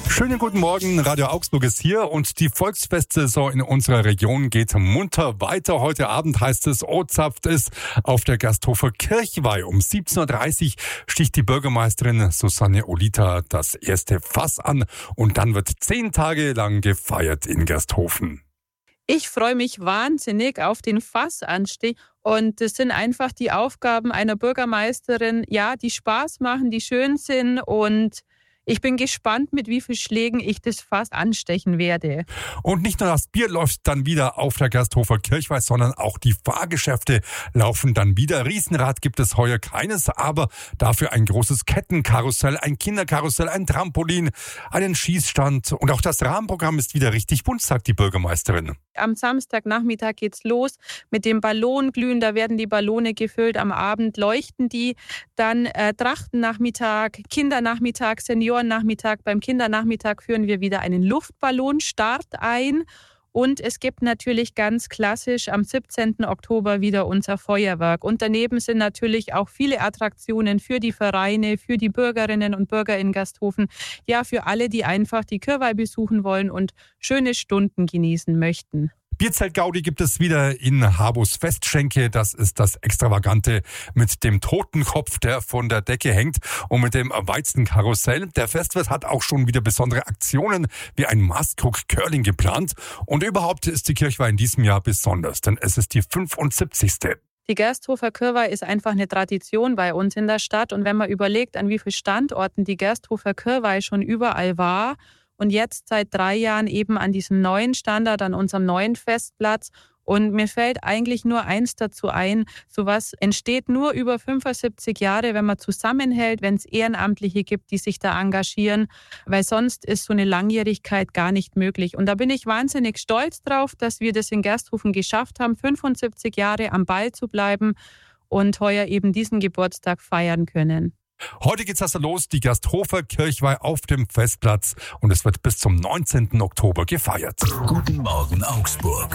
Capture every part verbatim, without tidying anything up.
Schönen guten Morgen, Radio Augsburg ist hier und die Volksfestsaison in unserer Region geht munter weiter. Heute Abend heißt es, O-Zapft ist auf der Gasthofer Kirchweih. Um siebzehn Uhr dreißig sticht die Bürgermeisterin Susanne Olita das erste Fass an und dann wird zehn Tage lang gefeiert in Gersthofen. Ich freue mich wahnsinnig auf den Fassanstich und das sind einfach die Aufgaben einer Bürgermeisterin, ja, die Spaß machen, die schön sind und ich bin gespannt, mit wie vielen Schlägen ich das Fass anstechen werde. Und nicht nur das Bier läuft dann wieder auf der Gersthofer Kirchweih, sondern auch die Fahrgeschäfte laufen dann wieder. Riesenrad gibt es heuer keines, aber dafür ein großes Kettenkarussell, ein Kinderkarussell, ein Trampolin, einen Schießstand und auch das Rahmenprogramm ist wieder richtig bunt, sagt die Bürgermeisterin. Am Samstagnachmittag geht's los mit dem Ballonglühen, da werden die Ballone gefüllt, am Abend leuchten die, dann äh, Trachtennachmittag, Kindernachmittag, Seniorennachmittag. Beim Kindernachmittag führen wir wieder einen Luftballonstart ein. Und es gibt natürlich ganz klassisch am siebzehnten Oktober wieder unser Feuerwerk. Und daneben sind natürlich auch viele Attraktionen für die Vereine, für die Bürgerinnen und Bürger in Gersthofen. Ja, für alle, die einfach die Kirchweih besuchen wollen und schöne Stunden genießen möchten. Bierzelt-Gaudi gibt es wieder in Habus Festschenke. Das ist das Extravagante mit dem Totenkopf, der von der Decke hängt und mit dem Weizenkarussell. Der Festwirt hat auch schon wieder besondere Aktionen wie ein Maßkrug Curling geplant. Und überhaupt ist die Kirchweih in diesem Jahr besonders, denn es ist die fünfundsiebzigste. Die Gersthofer Kirchweih ist einfach eine Tradition bei uns in der Stadt. Und wenn man überlegt, an wie vielen Standorten die Gersthofer Kirchweih schon überall war, und jetzt seit drei Jahren eben an diesem neuen Standort, an unserem neuen Festplatz. Und mir fällt eigentlich nur eins dazu ein, sowas entsteht nur über fünfundsiebzig Jahre, wenn man zusammenhält, wenn es Ehrenamtliche gibt, die sich da engagieren, weil sonst ist so eine Langjährigkeit gar nicht möglich. Und da bin ich wahnsinnig stolz drauf, dass wir das in Gersthofen geschafft haben, fünfundsiebzig Jahre am Ball zu bleiben und heuer eben diesen Geburtstag feiern können. Heute geht's also los, die Gersthofer Kirchweih auf dem Festplatz und es wird bis zum neunzehnten Oktober gefeiert. Guten Morgen Augsburg.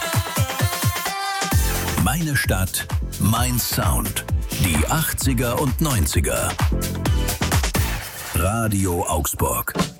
Meine Stadt, mein Sound. Die achtziger und neunziger. Radio Augsburg.